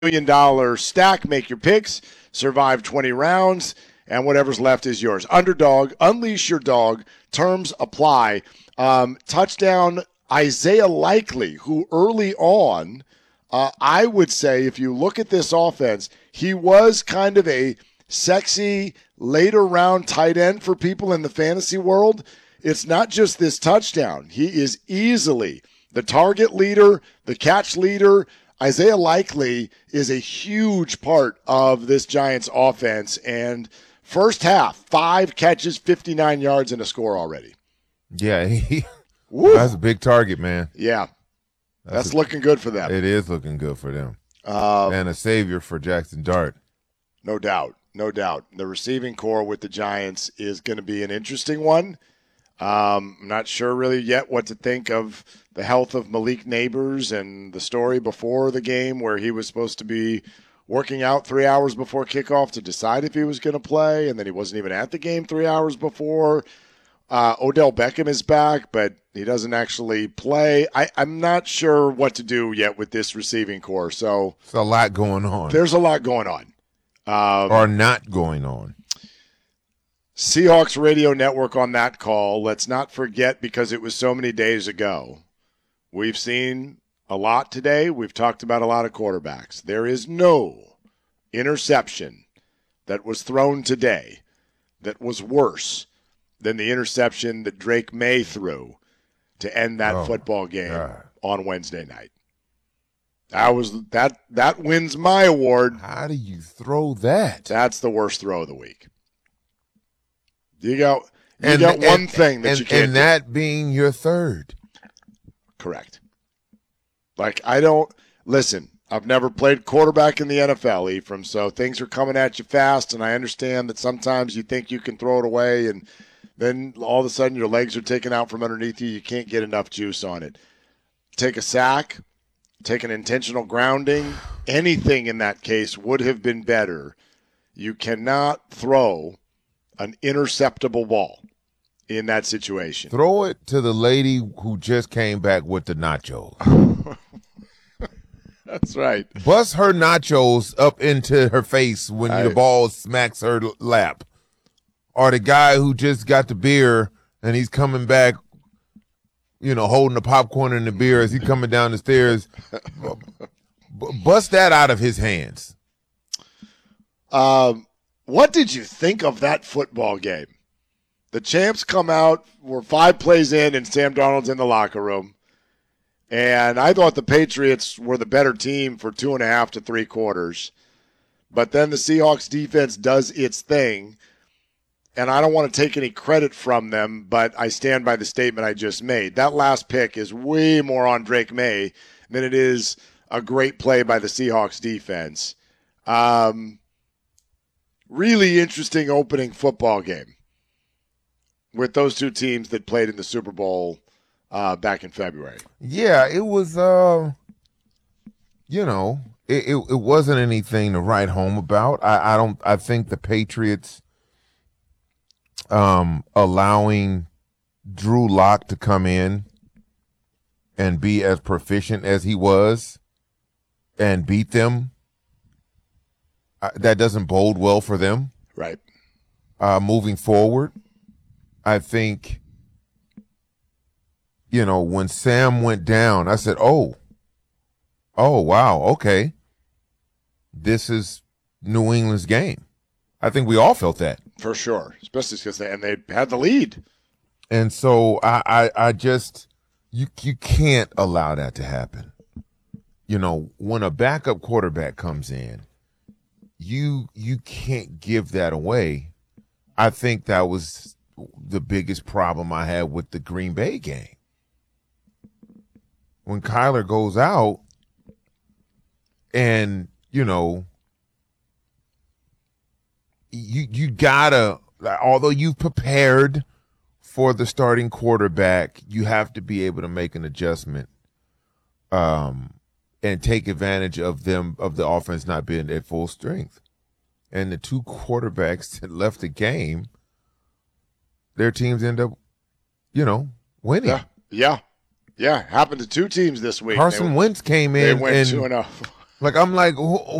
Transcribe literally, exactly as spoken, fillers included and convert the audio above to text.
million dollars stack. Make your picks, survive twenty rounds, and whatever's left is yours. Underdog, unleash your dog. Terms apply. Um, touchdown, Isaiah Likely, who early on, uh, I would say, if you look at this offense, he was kind of a sexy later round tight end for people in the fantasy world. It's not just this touchdown. He is easily the target leader, the catch leader. Isaiah Likely is a huge part of this Giants offense. And first half, five catches, fifty-nine yards, and a score already. Yeah, he, that's a big target, man. Yeah, that's, that's a, looking good for them. It is looking good for them. Uh, and a savior for Jackson Dart. No doubt, no doubt. The receiving core with the Giants is going to be an interesting one. Um, I'm not sure really yet what to think of the health of Malik Neighbors and the story before the game where he was supposed to be working out three hours before kickoff to decide if he was going to play, and then he wasn't even at the game three hours before. Uh, Odell Beckham is back, but he doesn't actually play. I, I'm not sure what to do yet with this receiving core. So there's a lot going on. There's a lot going on. Um, or not going on. Seahawks radio network on that call. Let's not forget, because it was so many days ago, we've seen a lot today. We've talked about a lot of quarterbacks. There is no interception that was thrown today that was worse than the interception that Drake May threw to end that oh, football game God. on Wednesday night. That was that that wins my award. How do you throw that? That's the worst throw of the week. You got you and, got one and, thing that and, you can't and that do. being your third. Correct. Like, I don't listen, I've never played quarterback in the N F L, Ephraim, so things are coming at you fast, and I understand that sometimes you think you can throw it away, and then all of a sudden your legs are taken out from underneath you. You can't get enough juice on it. Take a sack, take an intentional grounding, anything in that case would have been better. You cannot throw an interceptable ball in that situation. Throw it to the lady who just came back with the nachos. That's right. Bust her nachos up into her face when I, the ball smacks her lap. Or the guy who just got the beer and he's coming back, you know, holding the popcorn and the beer as he's coming down the stairs. Bust that out of his hands. Um, what did you think of that football game? The champs come out, we're five plays in, and Sam Darnold's in the locker room. And I thought the Patriots were the better team for two and a half to three quarters. But then the Seahawks defense does its thing. And I don't want to take any credit from them, but I stand by the statement I just made. That last pick is way more on Drake May than it is a great play by the Seahawks defense. Um, really interesting opening football game with those two teams that played in the Super Bowl uh, back in February. Yeah, it was, uh, you know, it, it, it wasn't anything to write home about. I, I don't. I think the Patriots um, allowing Drew Lock to come in and be as proficient as he was and beat them, uh, that doesn't bode well for them. Right. Uh, moving forward, I think, you know, when Sam went down, I said, oh, oh, wow, okay. This is New England's game. I think we all felt that. For sure, especially because they, and they had the lead. And so I, I, I just, you, you can't allow that to happen. You know, when a backup quarterback comes in, you you can't give that away. I think that was the biggest problem I had with the Green Bay game. When Kyler goes out and, you know, you you gotta, although you've prepared for the starting quarterback, you have to be able to make an adjustment um, and take advantage of them, of the offense not being at full strength. And the two quarterbacks that left the game, their teams end up, you know, winning. Yeah, yeah, yeah. Happened to two teams this week. Carson they, Wentz came in. They went and, two and oh. Like I'm like, who,